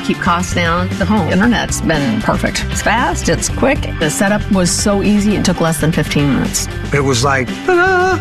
keep costs down. The home internet's been perfect. It's fast, it's quick. The setup was so easy, it took less than 15 minutes. It was like, ta-da!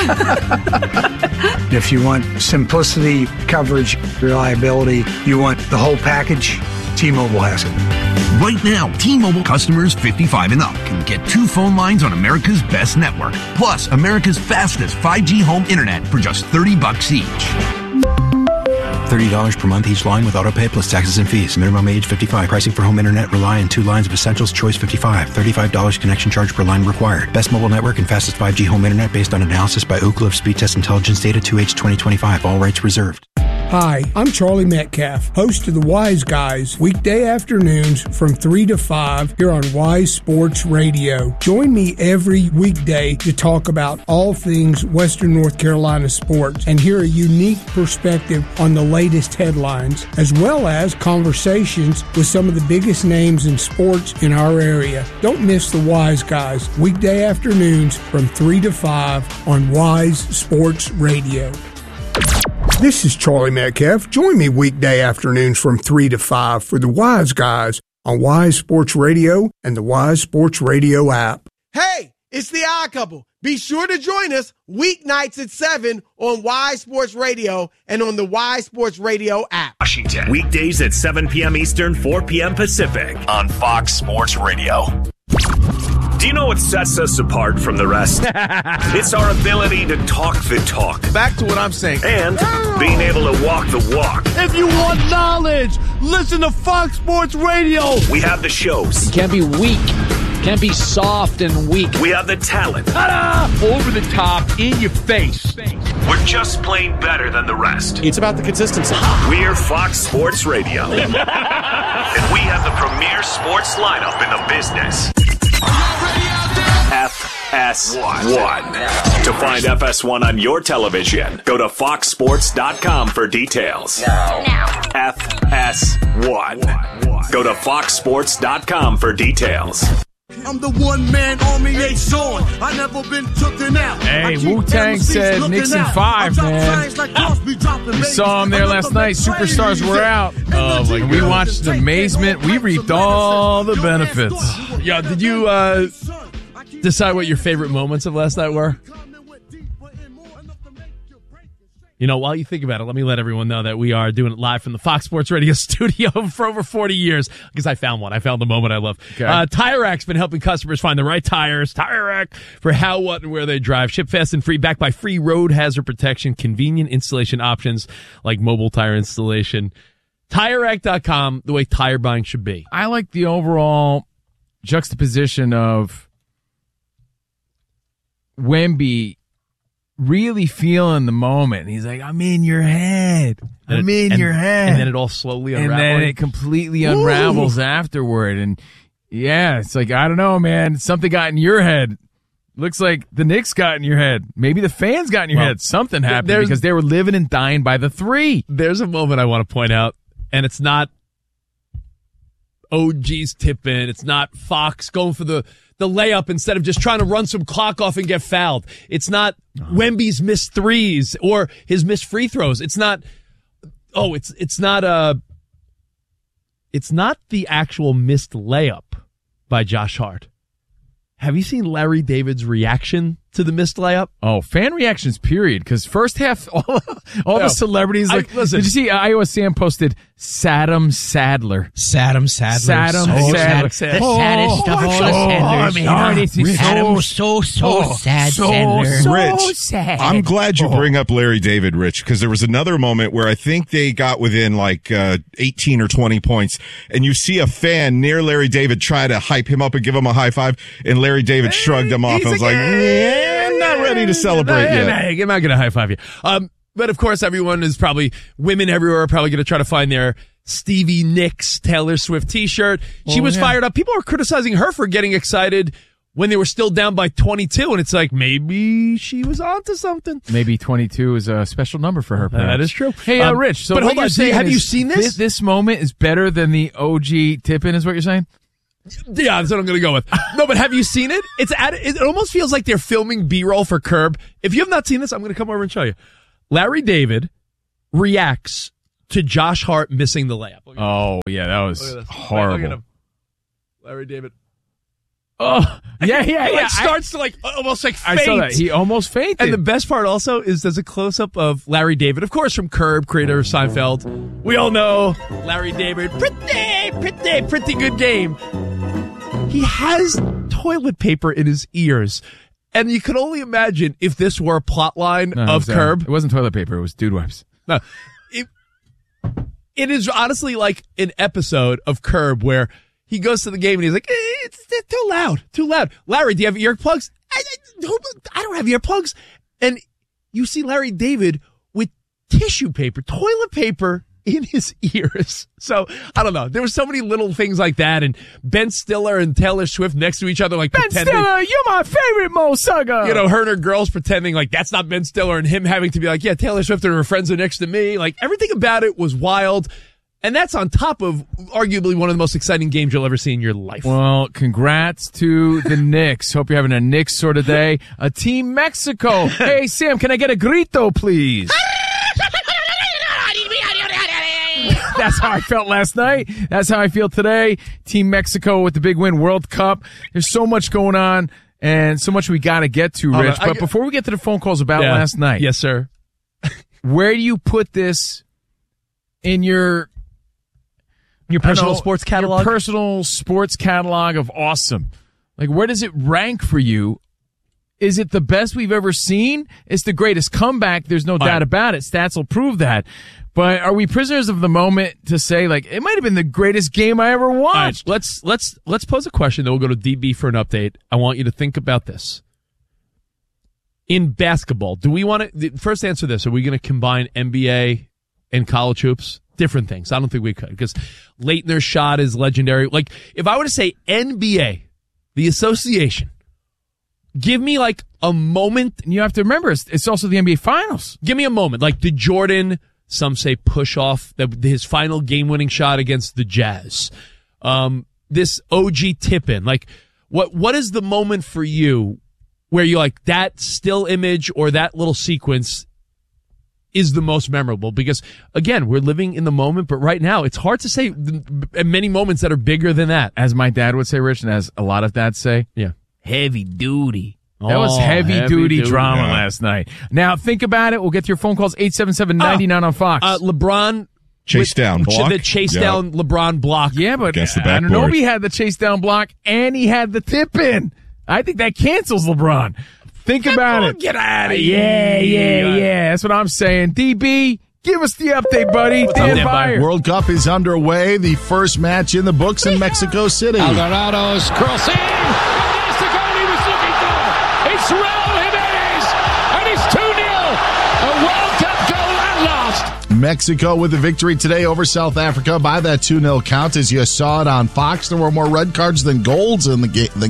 If you want simplicity, coverage, reliability, you want the whole package, T-Mobile has it. Right now, T-Mobile customers 55 and up can get 2 phone lines on America's best network, plus America's fastest 5G home internet for just $30 each. $30 per month each line with autopay plus taxes and fees. Minimum age 55. Pricing for home internet rely on 2 lines of Essentials Choice 55. $35 connection charge per line required. Best mobile network and fastest 5G home internet based on analysis by Ookla of Speed Test Intelligence data 2H 2025. All rights reserved. Hi, I'm Charlie Metcalf, host of The Wise Guys, weekday afternoons from 3 to 5 here on Wise Sports Radio. Join me every weekday to talk about all things Western North Carolina sports and hear a unique perspective on the latest headlines, as well as conversations with some of the biggest names in sports in our area. Don't miss The Wise Guys, weekday afternoons from 3 to 5 on Wise Sports Radio. This is Charlie Metcalf. Join me weekday afternoons from 3 to 5 for The Wise Guys on Wise Sports Radio and the Wise Sports Radio app. Hey, it's the Odd Couple. Be sure to join us weeknights at 7 on Wise Sports Radio and on the Wise Sports Radio app. Washington, weekdays at 7 p.m. Eastern, 4 p.m. Pacific on Fox Sports Radio. Do you know what sets us apart from the rest? It's our ability to talk the talk. Back to what I'm saying. And being able to walk the walk. If you want knowledge, listen to Fox Sports Radio. We have the shows. You can't be weak. Can't be soft and weak. We have the talent. Ta-da! Over the top, in your face. We're just plain better than the rest. It's about the consistency. We're Fox Sports Radio. And we have the premier sports lineup in the business. FS1. To find FS1 on your television, go to foxsports.com for details. Now. FS1. Go to foxsports.com for details. I'm the one-man army, ain't on. I never been taken out. Hey, Wu-Tang said Nixon 5, man. We saw him there last night. Superstars were out. Oh, like we watched Amazement. We reaped all the benefits. Yeah, did you decide what your favorite moments of last night were? You know, while you think about it, let me let everyone know that we are doing it live from the Fox Sports Radio studio for over 40 years because I found one. I found the moment I love. Okay. Tire Rack's been helping customers find the right tires. Tire Rack for how, what, and where they drive. Ship fast and free, backed by free road hazard protection, convenient installation options like mobile tire installation. TireRack.com, the way tire buying should be. I like the overall juxtaposition of Wemby really feeling the moment. He's like, I'm in your head. I'm in your head. And then it all slowly unravels. And then it completely unravels afterward. And yeah, it's like, I don't know, man. Something got in your head. Looks like the Knicks got in your head. Maybe the fans got in your head. Something happened because they were living and dying by the 3. There's a moment I want to point out, and it's not OG's tip in. It's not Fox going for the layup instead of just trying to run some clock off and get fouled. It's not Wemby's missed threes or his missed free throws. It's not it's not the actual missed layup by Josh Hart. Have you seen Larry David's reaction to the missed layup? Oh, fan reactions, period. Because first half, all the celebrities. Listen, did you see Iowa Sam posted Saddam Sadler? Saddam Sadler. The saddest of all the Sandlers. Adam, so sad, Sandler. Rich, sad. I'm glad you bring up Larry David, Rich, because there was another moment where I think they got within like 18 or 20 points, and you see a fan near Larry David try to hype him up and give him a high five, and Larry David shrugged him off and was like, I'm not ready to celebrate yet. I'm not going to high five you. But of course, women everywhere are probably going to try to find their Stevie Nicks Taylor Swift t-shirt. She was fired up. People are criticizing her for getting excited when they were still down by 22. And it's like, maybe she was onto something. Maybe 22 is a special number for her. Perhaps. That is true. Hey, Rich, so but what hold on, have you seen this? This moment is better than the OG tip-in is what you're saying? Yeah, that's what I'm going to go with. No, but have you seen it? It almost feels like they're filming B-roll for Curb. If you have not seen this, I'm going to come over and show you. Larry David reacts to Josh Hart missing the layup. Oh, yeah, that was horrible. Look at him. Larry David. Oh, yeah. He starts to almost faint. I saw that. He almost fainted. And the best part also is there's a close-up of Larry David, of course, from Curb, creator of Seinfeld. We all know Larry David. Pretty good game. He has toilet paper in his ears. And you can only imagine if this were a plot line of Curb. It wasn't toilet paper. It was dude wipes. No. It is honestly like an episode of Curb where he goes to the game and he's like, it's too loud. Larry, do you have earplugs? I don't have earplugs. And you see Larry David with tissue paper, toilet paper in his ears. So, I don't know. There were so many little things like that. And Ben Stiller and Taylor Swift next to each other, like Ben pretending. Stiller, you're my favorite Mo Sugga. You know, her and her girls pretending like that's not Ben Stiller and him having to be like, yeah, Taylor Swift and her friends are next to me. Like everything about it was wild. And that's on top of arguably one of the most exciting games you'll ever see in your life. Well, congrats to the Knicks. Hope you're having a Knicks sort of day. Team Mexico. Hey, Sam, can I get a grito, please? That's how I felt last night. That's how I feel today. Team Mexico with the big win, World Cup. There's so much going on and so much we got to get to, Rich. But before we get to the phone calls about last night. Yes, sir. Where do you put this in your personal sports catalog? Your personal sports catalog of awesome. Like, where does it rank for you? Is it the best we've ever seen? It's the greatest comeback. There's no doubt about it. Stats will prove that. But are we prisoners of the moment to say, like, it might have been the greatest game I ever watched? Right, let's pose a question, then we'll go to DB for an update. I want you to think about this. In basketball, do we want to first answer this? Are we going to combine NBA and college hoops? Different things. I don't think we could because Leitner's shot is legendary. Like, if I were to say NBA, the association, give me like a moment. And you have to remember, it's also the NBA Finals. Give me a moment. Like the Jordan, some say push off, his final game-winning shot against the Jazz. This OG tip-in. Like, what is the moment for you where you're like, that still image or that little sequence is the most memorable? Because, again, we're living in the moment, but right now it's hard to say many moments that are bigger than that. As my dad would say, Rich, and as a lot of dads say, heavy duty. That was heavy duty drama last night. Now, think about it. We'll get to your phone calls, 877-99 on Fox. LeBron. Chase down block. The chase down LeBron block. Yeah, but Anunoby had the chase down block, and he had the tip in. I think that cancels LeBron. Think about it. Get out of here. Yeah. That's what I'm saying. DB, give us the update, buddy. Dan Byer. World Cup is underway. The first match in the books in Mexico City. Alvarado's crossing. That's the goal he was looking for. It's Raul Jimenez, and it's 2-0. A World Cup goal at last. Mexico with a victory today over South Africa by that 2-0 count. As you saw it on Fox, there were more red cards than goals in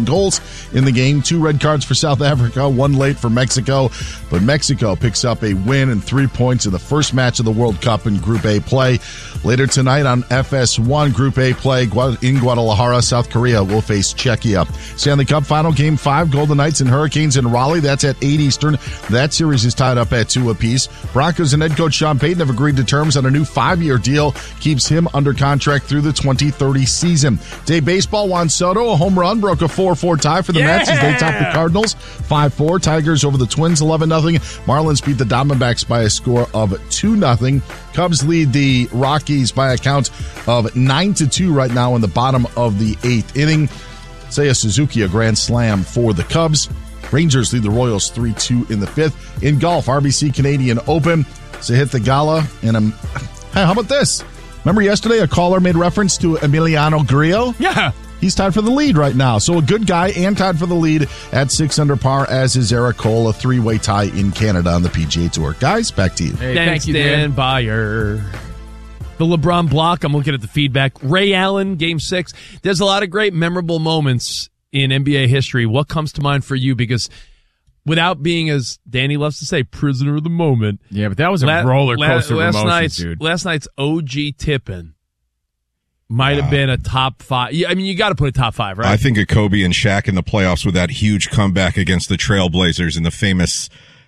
the game. 2 red cards for South Africa, 1 late for Mexico. But Mexico picks up a win and 3 points in the first match of the World Cup in Group A play. Later tonight on FS1 Group A play in Guadalajara, South Korea will face Czechia. Stanley Cup final game 5, Golden Knights and Hurricanes in Raleigh. That's at 8 Eastern. That series is tied up at 2 apiece. Broncos and head coach Sean Payton have agreed to terms on a new 5-year deal, keeps him under contract through the 2030 season. Day baseball, Juan Soto, a home run, broke a 4-4 tie for the Mets as they top the Cardinals 5-4. Tigers over the Twins 11-0. Marlins beat the Diamondbacks by a score of 2-0. Cubs lead the Rockies by a count of 9-2 right now in the bottom of the 8th inning. Seiya Suzuki, a grand slam for the Cubs. Rangers lead the Royals 3-2 in the 5th. In golf, RBC Canadian Open. Sahith Theegala and hey, how about this? Remember yesterday a caller made reference to Emiliano Grillo? Yeah. He's tied for the lead right now. So a good guy and tied for the lead at 6 under par, as is Eric Cole, a 3-way tie in Canada on the PGA Tour. Guys, back to you. Hey, thank you, Dan Byer. The LeBron block, I'm looking at the feedback. Ray Allen, Game 6. There's a lot of great memorable moments in NBA history. What comes to mind for you? Because without being, as Danny loves to say, prisoner of the moment. Yeah, but that was a roller coaster of emotions, dude. Last night's OG tip-in might have been a top 5. I mean, you got to put a top 5, right? I think of Kobe and Shaq in the playoffs with that huge comeback against the Trailblazers in the famous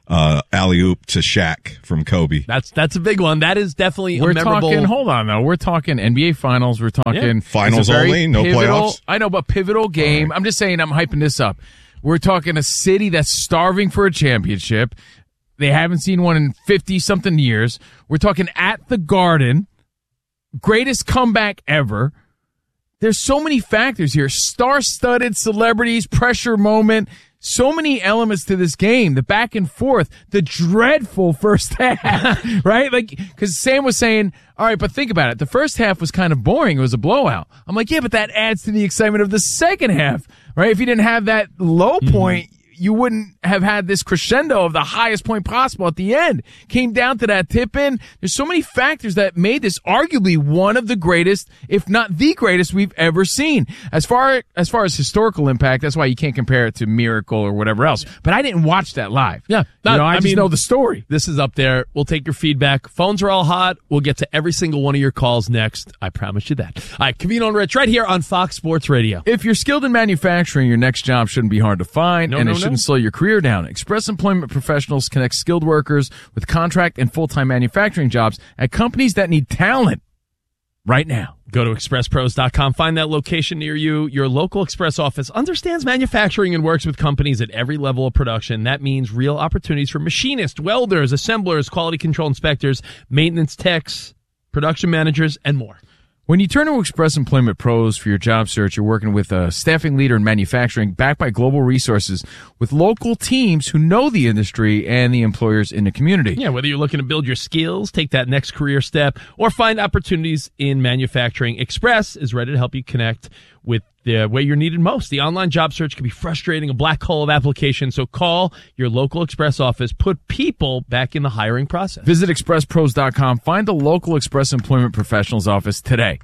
alley-oop to Shaq from Kobe. That's a big one. That is definitely We're a memorable. hold on, though. We're talking NBA Finals. We're talking Finals only, no playoffs. I know, but pivotal game. Right. I'm just saying I'm hyping this up. We're talking a city that's starving for a championship. They haven't seen one in 50-something years. We're talking at the Garden. Greatest comeback ever. There's so many factors here. Star-studded celebrities, pressure moment. So many elements to this game. The back and forth. The dreadful first half. Right? Like, because Sam was saying, all right, but think about it. The first half was kind of boring. It was a blowout. I'm like, yeah, but that adds to the excitement of the second half. Right? If you didn't have that low point, you wouldn't have had this crescendo of the highest point possible at the end. Came down to that tip in. There's so many factors that made this arguably one of the greatest, if not the greatest we've ever seen. As far as historical impact, that's why you can't compare it to Miracle or whatever else. But I didn't watch that live. Yeah. I just know the story. This is up there. We'll take your feedback. Phones are all hot. We'll get to every single one of your calls next. I promise you that. All right, Covino and Rich right here on Fox Sports Radio. If you're skilled in manufacturing, your next job shouldn't be hard to find, and it shouldn't slow your career down. Express Employment Professionals connect skilled workers with contract and full-time manufacturing jobs at companies that need talent right now. Go to expresspros.com. Find that location near you. Your local Express office understands manufacturing and works with companies at every level of production. That means real opportunities for machinists, welders, assemblers, quality control inspectors, maintenance techs, production managers, and more. When you turn to Express Employment Pros for your job search, you're working with a staffing leader in manufacturing backed by global resources with local teams who know the industry and the employers in the community. Yeah, whether you're looking to build your skills, take that next career step, or find opportunities in manufacturing, Express is ready to help you connect with the way you're needed most. The online job search can be frustrating, a black hole of applications, so call your local Express office. Put people back in the hiring process. Visit expresspros.com. Find the local Express Employment Professionals office today.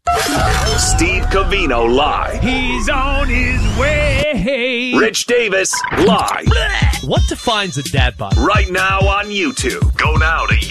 Steve Covino live. He's on his way. Rich Davis live. What defines a dad bod? Right now on YouTube. Go now to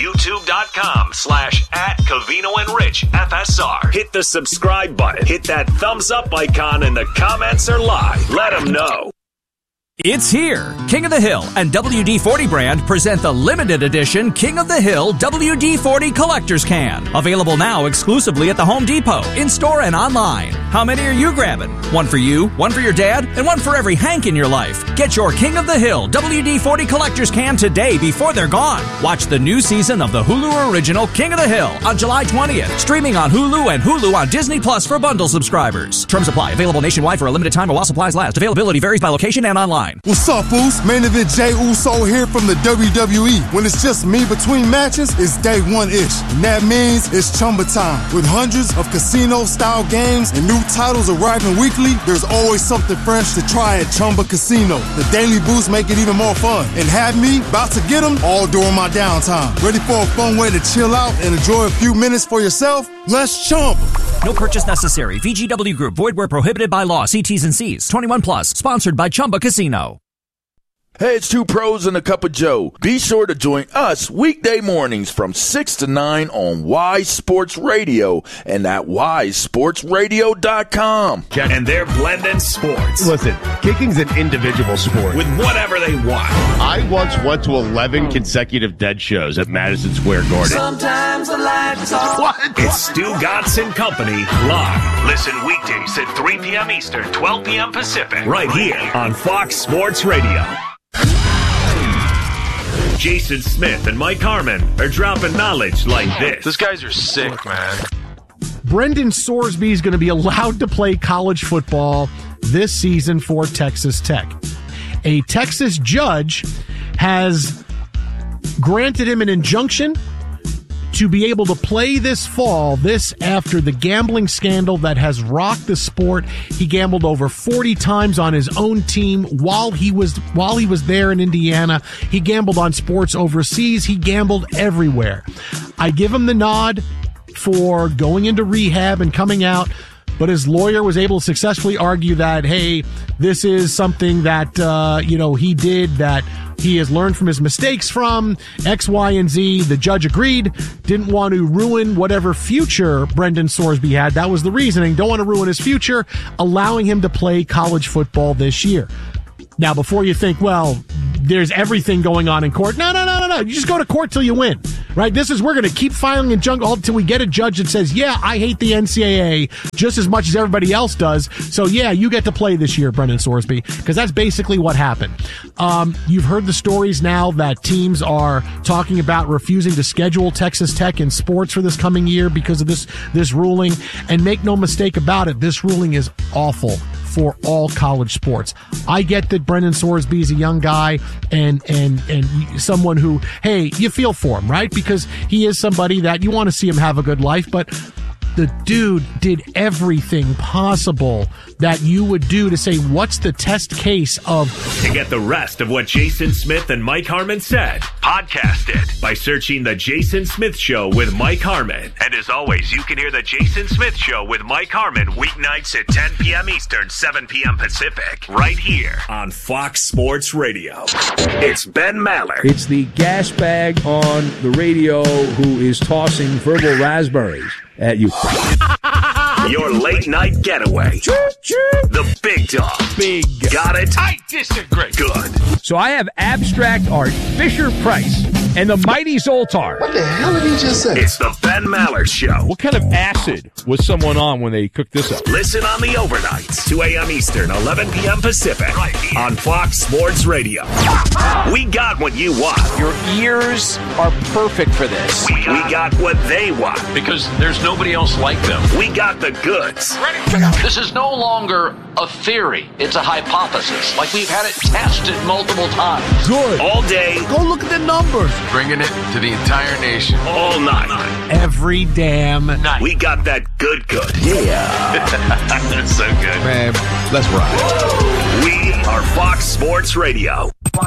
youtube.com/@Covino and Rich FSR. Hit the subscribe button. Hit that thumbs up icon and the comments are live. Let them know. It's here. King of the Hill and WD-40 brand present the limited edition King of the Hill WD-40 Collector's Can. Available now exclusively at the Home Depot, in-store and online. How many are you grabbing? One for you, one for your dad, and one for every Hank in your life. Get your King of the Hill WD-40 Collector's Can today before they're gone. Watch the new season of the Hulu original King of the Hill on July 20th. Streaming on Hulu and Hulu on Disney Plus for bundle subscribers. Terms apply. Available nationwide for a limited time while supplies last. Availability varies by location and online. What's up, Boost? Main event Jey Uso here from the WWE. When it's just me between matches, it's day one-ish. And that means it's Chumba time. With hundreds of casino-style games and new titles arriving weekly, there's always something fresh to try at Chumba Casino. The Daily Boost make it even more fun. And have me about to get them all during my downtime. Ready for a fun way to chill out and enjoy a few minutes for yourself? Let's Chumba. No purchase necessary. VGW Group. Void where prohibited by law. See T's and C's. 21 plus. Sponsored by Chumba Casino. Hey, it's two pros and a cup of Joe. Be sure to join us weekday mornings from 6 to 9 on Wise Sports Radio and at wisesportsradio.com. And they're blending sports. Listen, kicking's an individual sport. With whatever they want. I once went to 11 consecutive dead shows at Madison Square Garden. Sometimes the lights off. What? It's Stu Gatz and Company live. Listen weekdays at 3 p.m. Eastern, 12 p.m. Pacific. Right here on Fox Sports Radio. Jason Smith and Mike Harmon are dropping knowledge like this. These guys are sick, man. Brendan Sorsby is going to be allowed to play college football this season for Texas Tech. A Texas judge has granted him an injunction to be able to play this fall, this after the gambling scandal that has rocked the sport. He gambled over 40 times on his own team while he was there in Indiana. He gambled on sports overseas. He gambled everywhere. I give him the nod for going into rehab and coming out, but his lawyer was able to successfully argue that, hey, this is something that he did that he has learned from his mistakes from X, Y, and Z. The judge agreed, didn't want to ruin whatever future Brendan Sorsby had. That was the reasoning. Don't want to ruin his future, allowing him to play college football this year. Now, before you think, well, there's everything going on in court. No. You just go to court till you win, right? We're going to keep filing injunctions until we get a judge that says, yeah, I hate the NCAA just as much as everybody else does. So, yeah, you get to play this year, Brendan Sorsby, because that's basically what happened. You've heard the stories now that teams are talking about refusing to schedule Texas Tech in sports for this coming year because of this ruling. And make no mistake about it, this ruling is awful for all college sports. I get that Brendan Sorsby is a young guy and someone who, hey, you feel for him, right? Because he is somebody that you want to see him have a good life, but the dude did everything possible that you would do to say, what's the test case of... To get the rest of what Jason Smith and Mike Harmon said, podcast it by searching The Jason Smith Show with Mike Harmon. And as always, you can hear The Jason Smith Show with Mike Harmon weeknights at 10 p.m. Eastern, 7 p.m. Pacific, right here on Fox Sports Radio. It's Ben Maller. It's the gas bag on the radio who is tossing verbal raspberries at you. Your late night getaway. The big dog. Big. Got it? I disagree. Good. So I have abstract art, Fisher-Price, and the mighty Zoltar. What the hell did he just say? It's the Ben Maller Show. What kind of acid was someone on when they cooked this up? Listen on the overnights, 2 a.m. Eastern, 11 p.m. Pacific, right here on Fox Sports Radio. We got what you want. Your ears are perfect for this. We got what they want. Because there's nobody else like them. We got the goods. This is no longer a theory. It's a hypothesis. Like we've had it tested multiple times. Good. All day. Go look at the numbers. Bringing it to the entire nation. All night. Every damn night. We got that good. Yeah. That's so good. Man, let's ride. We are Fox Sports Radio.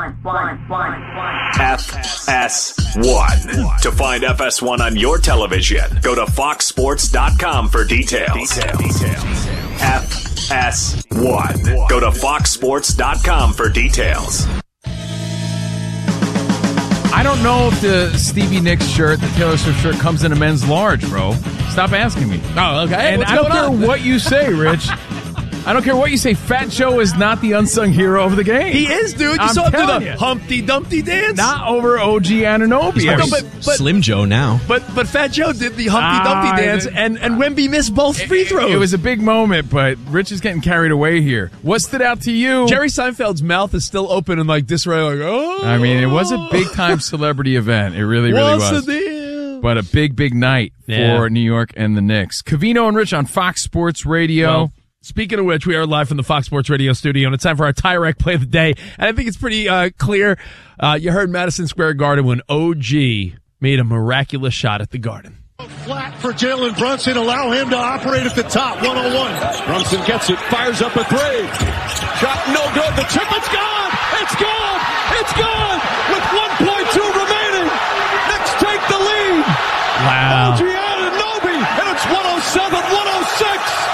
FS1. To find FS1 on your television, go to foxsports.com for details. FS1. Go to foxsports.com for details. I don't know if the Stevie Nicks shirt, the Taylor Swift shirt, comes in a men's large, bro. Stop asking me. Oh, okay. And I don't care what you say, Rich. I don't care what you say. Fat Joe is not the unsung hero of the game. He is, dude. You saw him do the Humpty Dumpty dance? Not over OG Anunoby. No, but Slim Joe now. But Fat Joe did the Humpty Dumpty dance, and Wemby missed both free throws. It was a big moment, but Rich is getting carried away here. What stood out to you? Jerry Seinfeld's mouth is still open and like disarray, like, oh. I mean, it was a big-time celebrity event. It really was. What's the deal? But a big night for New York and the Knicks. Covino and Rich on Fox Sports Radio. Well, speaking of which, we are live from the Fox Sports Radio studio, and it's time for our Tire Rack play of the day. And I think it's pretty clear. You heard Madison Square Garden when OG made a miraculous shot at the Garden. Flat for Jalen Brunson. Allow him to operate at the top. 101. Brunson gets it. Fires up a three. Shot no good. The triplet's gone. It's gone. It's gone. With 1.2 remaining. Knicks take the lead. Wow. OG Anunoby. And it's 107-106.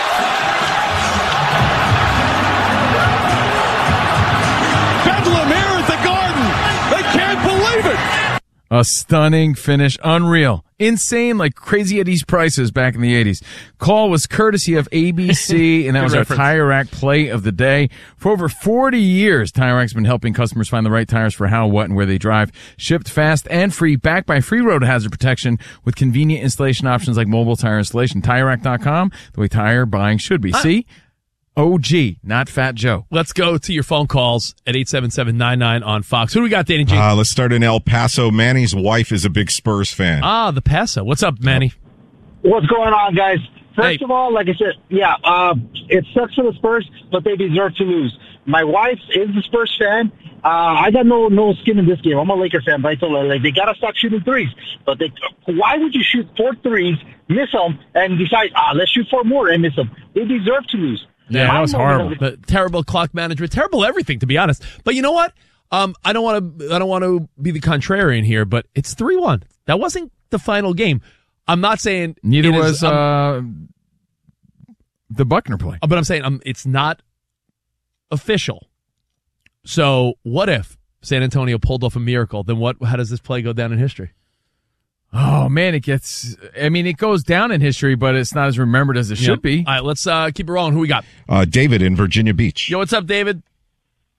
A stunning finish. Unreal. Insane, like Crazy Eddie's prices back in the 80s. Call was courtesy of ABC, and that was our Tire Rack play of the day. For over 40 years, Tire Rack's been helping customers find the right tires for how, what, and where they drive. Shipped fast and free, backed by free road hazard protection with convenient installation options like mobile tire installation. TireRack.com, the way tire buying should be. See? OG, not Fat Joe. Let's go to your phone calls at 877-99 on Fox. Who do we got, Danny G? Let's start in El Paso. Manny's wife is a big Spurs fan. The Paso. What's up, Manny? What's going on, guys? First of all, like I said, it sucks for the Spurs, but they deserve to lose. My wife is a Spurs fan. I got no skin in this game. I'm a Laker fan, but I told her, they got to stop shooting threes. But why would you shoot 4 threes, miss them, and decide, let's shoot 4 more and miss them? They deserve to lose. Yeah, that was horrible. Terrible clock management, terrible everything, to be honest. But you know what? I don't want to be the contrarian here, but it's 3-1. That wasn't the final game. I'm not saying neither was the Buckner play. But I'm saying it's not official. So what if San Antonio pulled off a miracle? Then how does this play go down in history? Oh, man, it goes down in history, but it's not as remembered as it should be. All right, let's keep it rolling. Who we got? David in Virginia Beach. Yo, what's up, David?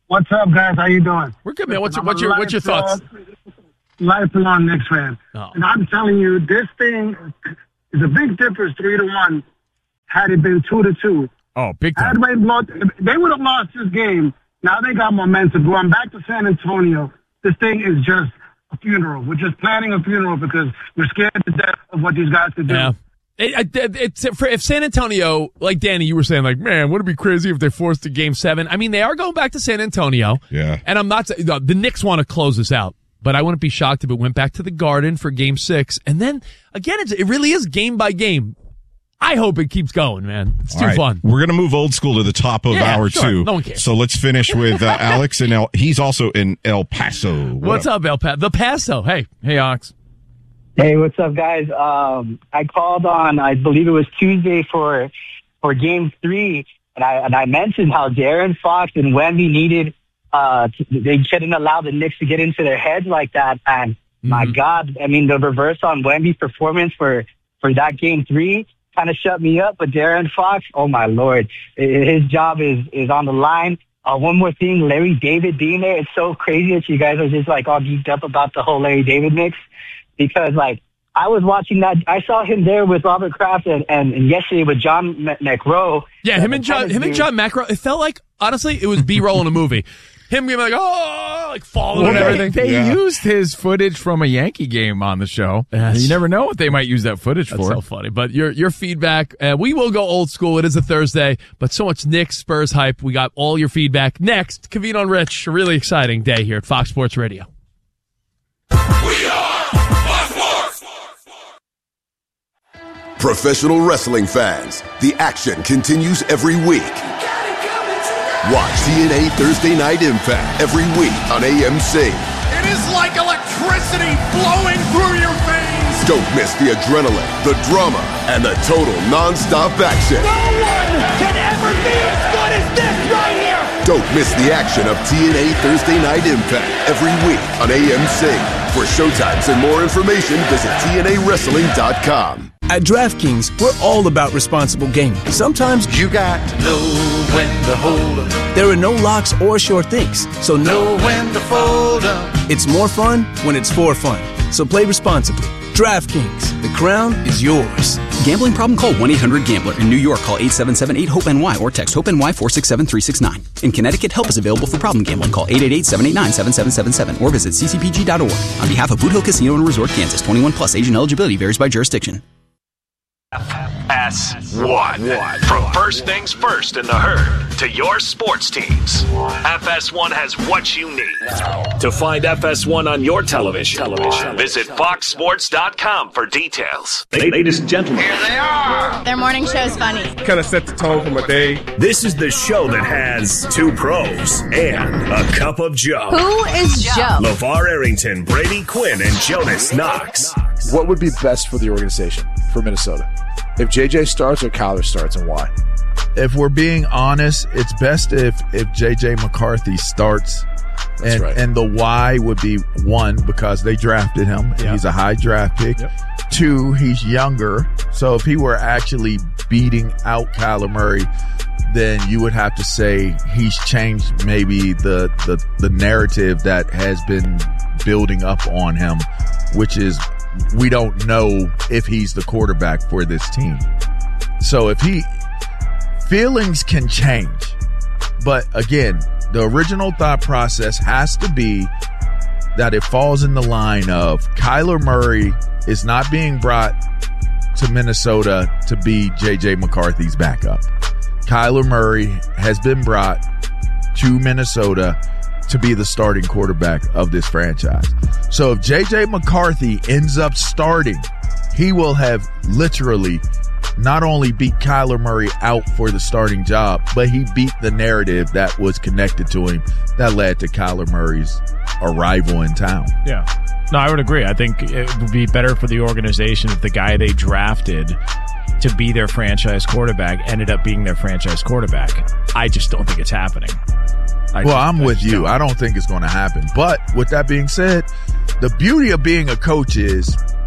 What's up, guys? How you doing? We're good, man. What's your thoughts? Lifelong Knicks fan. Oh. And I'm telling you, this thing is a big difference, 3-1, had it been 2-2. Oh, big time. They would have lost this game. Now they got momentum. Going back to San Antonio, this thing is just a funeral. We're just planning a funeral because we're scared to death of what these guys could do. Yeah. If San Antonio, like Danny, you were saying, like, man, would it be crazy if they forced a Game 7? I mean, they are going back to San Antonio. Yeah. And I'm not the Knicks want to close this out, but I wouldn't be shocked if it went back to the Garden for Game 6. And then, again, it really is game by game. I hope it keeps going, man. It's too fun. We're going to move old school to the top of hour 2. No one cares. So let's finish with Alex he's also in El Paso. What's up, El Paso? The Paso. Hey, Ox. Hey, what's up, guys? I called on, I believe it was Tuesday for Game 3, and I mentioned how De'Aaron Fox and Wemby needed, they couldn't allow the Knicks to get into their heads like that. And my God, I mean, the reverse on Wemby's performance for that Game 3 kind of shut me up. But De'Aaron Fox, oh my Lord, his job is on the line. One more thing, Larry David being there. It's so crazy that you guys are just like all geeked up about the whole Larry David mix. Because, like, I was watching that. I saw him there with Robert Kraft and yesterday with John McEnroe. Yeah, him and John McEnroe. It felt like, honestly, it was B-roll in a movie. Him being like, like falling and everything. They used his footage from a Yankee game on the show. Yes. You never know what they might use that footage for. That's so funny. But your feedback, we will go old school. It is a Thursday, but so much Knicks, Spurs hype. We got all your feedback. Next, Covino and Rich. A really exciting day here at Fox Sports Radio. Professional wrestling fans, the action continues every week. Watch TNA Thursday Night Impact every week on AMC. It is like electricity flowing through your veins. Don't miss the adrenaline, the drama, and the total non-stop action. No one can ever be as good as this right here. Don't miss the action of TNA Thursday Night Impact every week on AMC. For showtimes and more information, visit TNAWrestling.com. At DraftKings, we're all about responsible gaming. Sometimes you got to know when to hold up. There are no locks or sure things, so know when to fold up. It's more fun when it's for fun. So play responsibly. DraftKings, the crown is yours. Gambling problem? Call 1-800-GAMBLER. In New York, call 877-8-HOPE-NY or text HOPE-NY 467-369. In Connecticut, help is available for problem gambling. Call 888-789-7777 or visit ccpg.org. On behalf of Boot Hill Casino and Resort, Kansas, 21 plus, age and eligibility varies by jurisdiction. FS1. From first things first in the herd to your sports teams, FS1 has what you need. To find FS1 on your television, visit foxsports.com for details. Ladies and gentlemen, here they are. Their morning show is funny. Kind of set the tone for my day. This is the show that has 2 pros and a cup of Joe. Who is Joe? LeVar Arrington, Brady Quinn, and Jonas Knox. What would be best for the organization, for Minnesota? If JJ starts or Kyler starts, and why? If we're being honest, it's best if JJ McCarthy starts. And, right. And the why would be 1, because they drafted him. Yep. He's a high draft pick. Yep. 2, he's younger. So if he were actually beating out Kyler Murray, then you would have to say he's changed maybe the narrative that has been building up on him, which is we don't know if he's the quarterback for this team. So feelings can change. But again, the original thought process has to be that it falls in the line of Kyler Murray is not being brought to Minnesota to be JJ McCarthy's backup. Kyler Murray has been brought to Minnesota to be the starting quarterback of this franchise. So if JJ McCarthy ends up starting, he will have literally not only beat Kyler Murray out for the starting job, but he beat the narrative that was connected to him that led to Kyler Murray's arrival in town. Yeah. No, I would agree. I think it would be better for the organization if the guy they drafted to be their franchise quarterback ended up being their franchise quarterback. I just don't think it's happening. I'm with you. I don't think it's going to happen. But with that being said, the beauty of being a coach is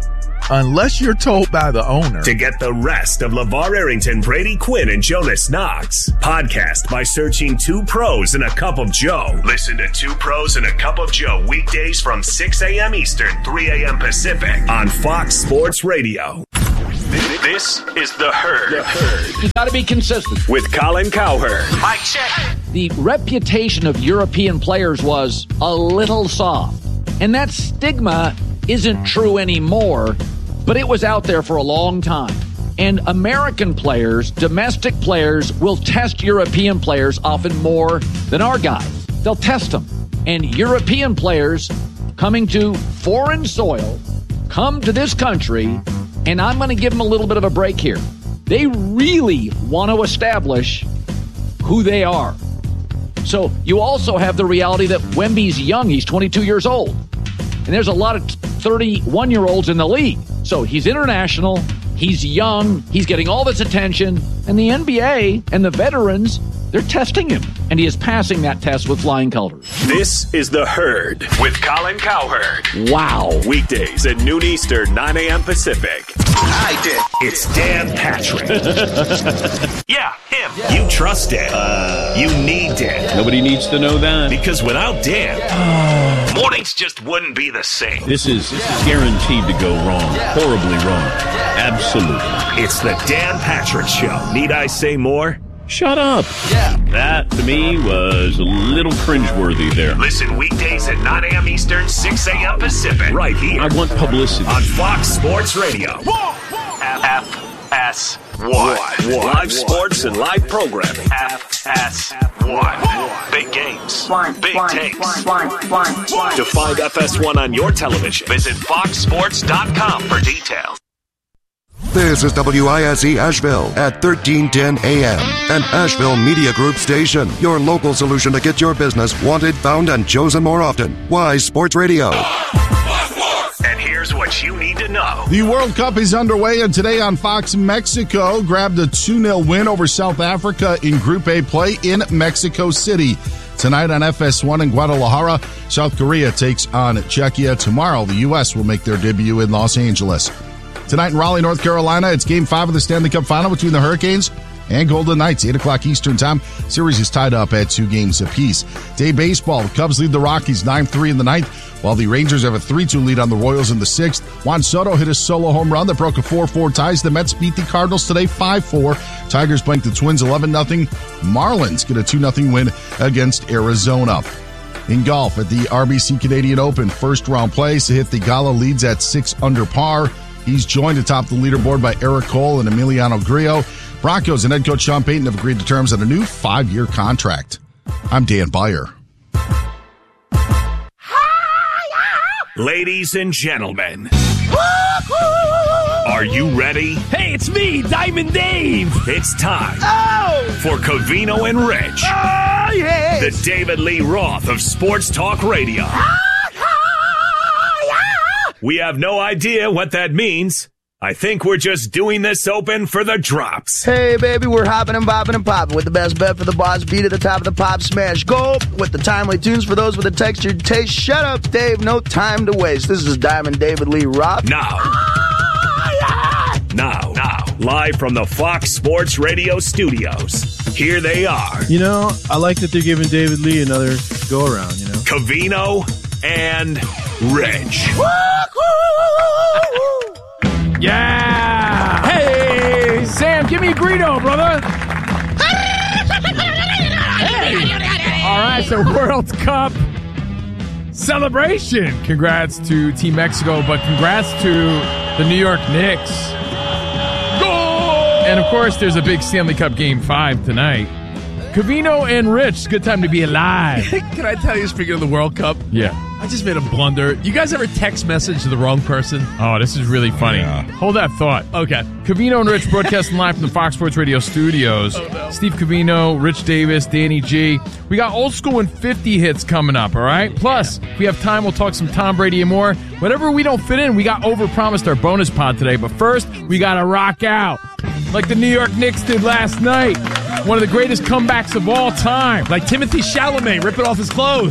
unless you're told by the owner. To get the rest of LeVar Arrington, Brady Quinn, and Jonas Knox, podcast by searching 2 Pros and a Cup of Joe. Listen to 2 Pros and a Cup of Joe weekdays from 6 a.m. Eastern, 3 a.m. Pacific on Fox Sports Radio. This is The Herd. You got to be consistent. With Colin Cowherd. Mike check. The reputation of European players was a little soft. And that stigma isn't true anymore, but it was out there for a long time. And American players, domestic players, will test European players often more than our guys. They'll test them. And European players coming to foreign soil come to this country, and I'm going to give them a little bit of a break here. They really want to establish who they are. So you also have the reality that Wemby's young. He's 22 years old. And there's a lot of 31-year-olds in the league. So he's international. He's young. He's getting all this attention. And the NBA and the veterans, they're testing him. And he is passing that test with flying colors. This is The Herd with Colin Cowherd. Wow. Weekdays at noon Eastern, 9 a.m. Pacific. I did. It's Dan Patrick. Yeah, him. Yeah. You trust Dan. You need Dan. Nobody needs to know that. Because without Dan, mornings just wouldn't be the same. This is guaranteed to go wrong. Horribly wrong. Absolutely. It's the Dan Patrick Show. Need I say more? Shut up. Yeah. That, to me, was a little cringeworthy there. Listen weekdays at 9 a.m. Eastern, 6 a.m. Pacific. Right here. I want publicity. On Fox Sports Radio. FS1. Live sports and live programming. FS1. Big games. Big takes. To find FS1 on your television, visit foxsports.com for details. This is WISE Asheville at 1310 AM, an Asheville Media Group station. Your local solution to get your business wanted, found, and chosen more often. Wise Sports Radio. And here's what you need to know. The World Cup is underway, and today on Fox, Mexico grabbed a 2-0 win over South Africa in Group A play in Mexico City. Tonight on FS1 in Guadalajara, South Korea takes on Czechia. Tomorrow, the U.S. will make their debut in Los Angeles. Tonight in Raleigh, North Carolina, it's Game 5 of the Stanley Cup Final between the Hurricanes and Golden Knights, 8 o'clock Eastern Time. Series is tied up at 2 games apiece. Day baseball, the Cubs lead the Rockies 9-3 in the ninth, while the Rangers have a 3-2 lead on the Royals in the sixth. Juan Soto hit a solo home run that broke a 4-4 tie. The Mets beat the Cardinals today 5-4. Tigers blank the Twins 11-0. Marlins get a 2-0 win against Arizona. In golf, at the RBC Canadian Open, first round play, Sahith Theegala leads at 6 under par. He's joined atop the leaderboard by Eric Cole and Emiliano Grillo. Broncos and head coach Sean Payton have agreed to terms on a new 5-year contract. I'm Dan Beyer. Ladies and gentlemen, are you ready? Hey, it's me, Diamond Dave. It's time for Covino and Rich. Oh, yes. The David Lee Roth of Sports Talk Radio. We have no idea what that means. I think we're just doing this open for the drops. Hey, baby, we're hopping and bopping and popping with the best bet for the boss beat at the top of the pop smash. Go with the timely tunes for those with a textured taste. Shut up, Dave. No time to waste. This is Diamond David Lee Roth. Now, live from the Fox Sports Radio studios. Here they are. You know, I like that they're giving David Lee another go-around, you know. Covino and Rich. Yeah! Hey, Sam, give me a Greedo, brother. Hey! All right, so World Cup celebration. Congrats to Team Mexico, but congrats to the New York Knicks. Goal! And, of course, there's a big Stanley Cup Game 5 tonight. Covino and Rich, it's a good time to be alive. Can I tell you, speaking of the World Cup? Yeah. I just made a blunder. You guys ever text message to the wrong person? Oh, this is really funny. Yeah. Hold that thought. Okay. Covino and Rich broadcasting live from the Fox Sports Radio studios. Oh, no. Steve Covino, Rich Davis, Danny G. We got old school and 50 hits coming up, all right? Plus, if we have time, we'll talk some Tom Brady and more. Whatever we don't fit in, we got overpromised our bonus pod today. But first, we got to rock out like the New York Knicks did last night. One of the greatest comebacks of all time. Like Timothy Chalamet ripping off his clothes.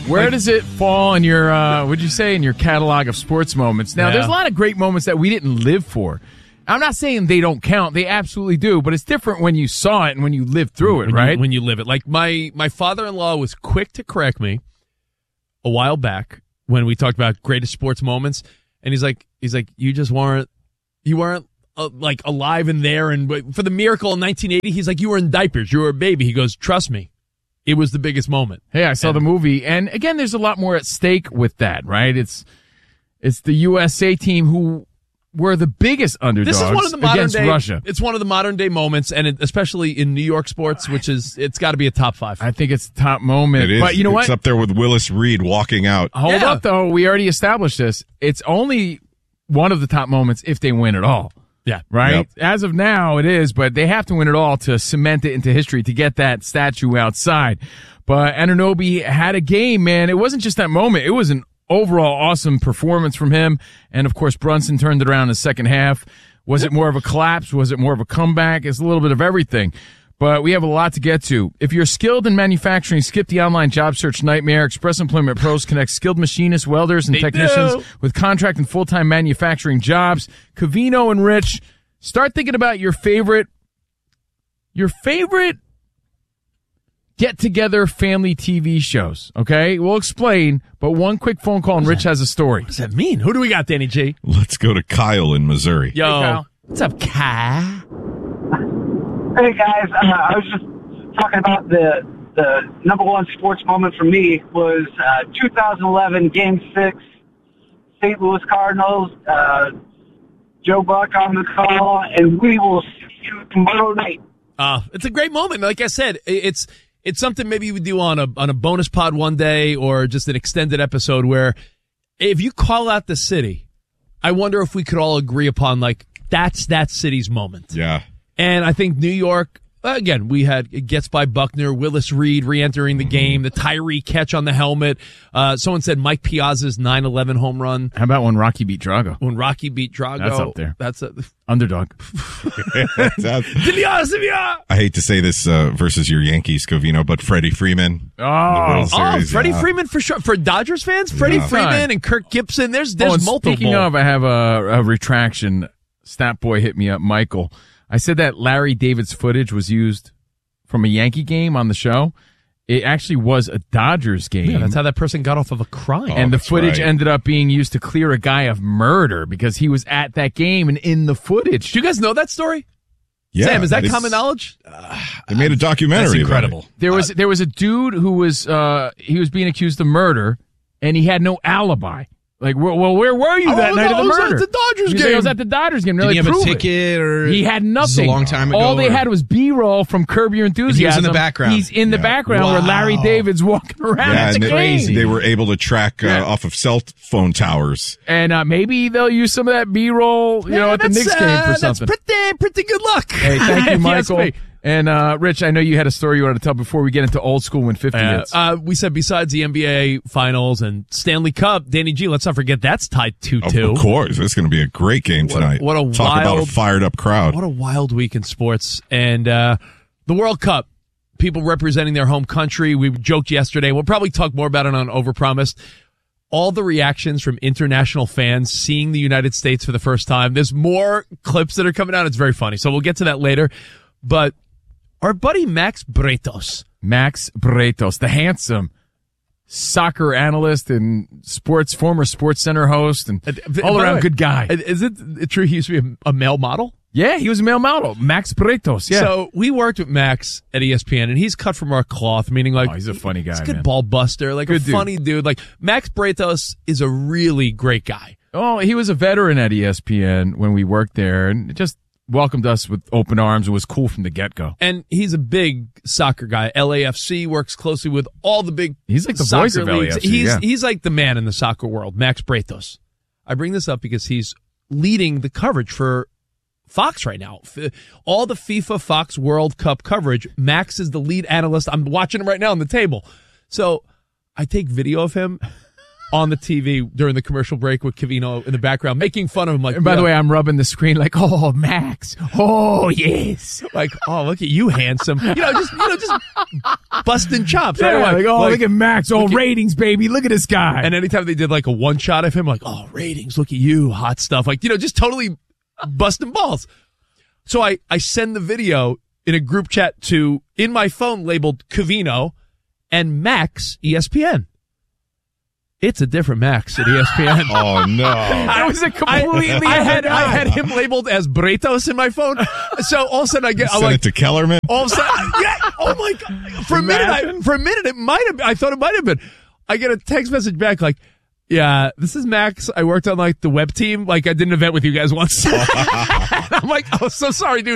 Where does it fall in your, would you say, in your catalog of sports moments? Now, there's a lot of great moments that we didn't live for. I'm not saying they don't count. They absolutely do. But it's different when you saw it and when you lived through it, right? When you live it. Like my father-in-law was quick to correct me a while back when we talked about greatest sports moments. And he's like, you weren't like alive and there. And for the miracle in 1980, he's like, you were in diapers. You were a baby. He goes, trust me. It was the biggest moment. Hey, I saw the movie, and again, there's a lot more at stake with that, right? It's the USA team who were the biggest underdogs this is one of the modern against day, Russia. It's one of the modern day moments, and especially in New York sports, it's got to be a top 5. I think it's the top moment. It is. But you know what? It's up there with Willis Reed walking out. Hold up, though. We already established this. It's only one of the top moments if they win it all. Yeah. Right? Yep. As of now, it is, but they have to win it all to cement it into history to get that statue outside. But Anunoby had a game, man. It wasn't just that moment. It was an overall awesome performance from him. And, of course, Brunson turned it around in the second half. Was it more of a collapse? Was it more of a comeback? It's a little bit of everything. But we have a lot to get to. If you're skilled in manufacturing, skip the online job search nightmare. Express Employment Pros connects skilled machinists, welders, and technicians with contract and full-time manufacturing jobs. Covino and Rich, start thinking about your favorite get-together family TV shows, okay? We'll explain, but one quick phone call and Rich has a story. What does that mean? Who do we got, Danny G? Let's go to Kyle in Missouri. Yo. Hey, Kyle. What's up, Kyle? Hey guys, I was just talking about the number one sports moment for me was 2011 Game 6, St. Louis Cardinals, Joe Buck on the call, and we will see you tomorrow night. It's a great moment. Like I said, it's something maybe you would do on a bonus pod one day or just an extended episode where if you call out the city, I wonder if we could all agree upon like that's that city's moment. Yeah. And I think New York, again, we had it gets by Buckner, Willis Reed re-entering the game, the Tyree catch on the helmet. Someone said Mike Piazza's 9/11 home run. How about when Rocky beat Drago? When Rocky beat Drago. That's up there. That's a underdog. I hate to say this versus your Yankees, Covino, but Freddie Freeman. Freddie Freeman for sure. For Dodgers fans, Freddie Freeman and Kirk Gibson, there's multiple. Speaking of, I have a retraction. Stat Boy hit me up, Michael. I said that Larry David's footage was used from a Yankee game on the show. It actually was a Dodgers game. Yeah, that's how that person got off of a crime. And the footage ended up being used to clear a guy of murder because he was at that game and in the footage. Do you guys know that story? Yeah, Sam, is that common knowledge? They made a documentary. That's incredible. There was a dude who was he was being accused of murder, and he had no alibi. Like, well, where were you that night of the murder? I was at the Dodgers game. I was at the Dodgers game. Did he have a ticket or? He had nothing. This is a long time ago. All they had was B-roll from Curb Your Enthusiasm. He was in the background. He's in the background where Larry David's walking around. Yeah, it's crazy. They were able to track off of cell phone towers. And maybe they'll use some of that B-roll, at the Knicks game for something. That's pretty good luck. Hey, thank you, Michael. Yes, and Rich, I know you had a story you wanted to tell before we get into old school when 50 hits. We said besides the NBA Finals and Stanley Cup, Danny G, let's not forget that's tied 2-2. Of course. It's going to be a great game tonight. Talk about a fired up crowd. What a wild week in sports. And the World Cup, people representing their home country. We joked yesterday. We'll probably talk more about it on Overpromised. All the reactions from international fans seeing the United States for the first time. There's more clips that are coming out. It's very funny. So we'll get to that later. But our buddy Max Bretos, the handsome soccer analyst and former Sports Center host and all-around good guy. Is it true he used to be a male model? Yeah, he was a male model. Max Bretos, yeah. So we worked with Max at ESPN, and he's cut from our cloth, meaning like... Oh, he's a funny guy, he's a good man. ball buster, like good a funny dude. Like, Max Bretos is a really great guy. Oh, he was a veteran at ESPN when we worked there, and just welcomed us with open arms. It was cool from the get-go. And he's a big soccer guy. LAFC works closely with all the big He's like the voice of LAFC, He's like the man in the soccer world, Max Bretos. I bring this up because he's leading the coverage for Fox right now. All the FIFA Fox World Cup coverage, Max is the lead analyst. I'm watching him right now on the table. So I take video of him on the TV during the commercial break with Covino in the background, making fun of him. Like, and by the way, I'm rubbing the screen like, oh, Max. Oh, yes. Like, oh, look at you, handsome. Just busting chops. Yeah, right away. look at Max. Ratings, baby. Look at this guy. And anytime they did like a one shot of him, like, ratings, look at you, hot stuff. Like, just totally busting balls. So I send the video in a group chat in my phone labeled Covino and Max ESPN. It's a different Max at ESPN. Oh, no. It was a completely I had him labeled as Bretos in my phone. So all of a sudden I get... Send it to Kellerman? All of a sudden... Yeah, oh, my God. For a minute, it might have... I thought it might have been. I get a text message back like, yeah, this is Max. I worked on, like, the web team. Like, I did an event with you guys once. I'm like, oh, so sorry, dude.